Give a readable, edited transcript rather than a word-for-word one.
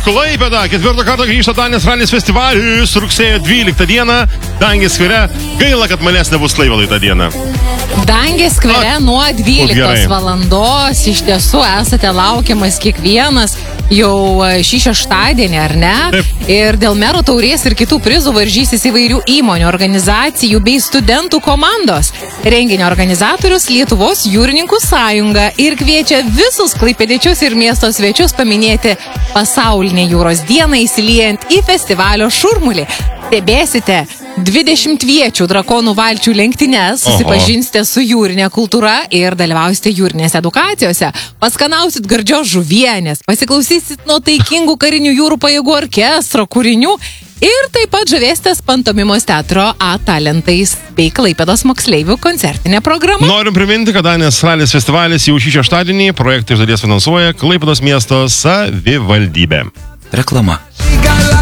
Klaipėda. Ketvirtą kartą grįžta Danės ralis festivalis rugsėjo 12 dieną. Dangės skvere. Gaila, kad manęs nebus Klaipėdoj tą dieną. Dangės skvere nuo 12 valandos. Iš tiesų esate laukiamas kiekvienas jau šį šeštadienį, ar ne? Taip. Ir dėl mero taurės ir kitų prizų varžysis įvairių įmonių, organizacijų bei studentų komandos. Renginio organizatorius Lietuvos jūrininkų sąjunga ir kviečia visus klaipėdiečius ir miesto svečius paminėti pasaulinę jūros dieną įsiliejant į festivalio šurmulį. Stebėsite 20 viečių drakonų valčių lenktynes, susipažinsite su jūrinė kultūra ir dalyvausite jūrinėse edukacijose, paskanausit gardžios žuvienės, pasiklausysit nuotaikingų karinių jūrų pajėgų orkestro kūrinių ir taip pat žavėsitės pantomimos teatro A talentais bei Klaipėdos moksleivių koncertinė programa. Noriu priminti, kad Danės ralis festivalis jau šį šeštadienį projektą iš dalies finansuoja Klaipėdos miesto savivaldybė. Reklama.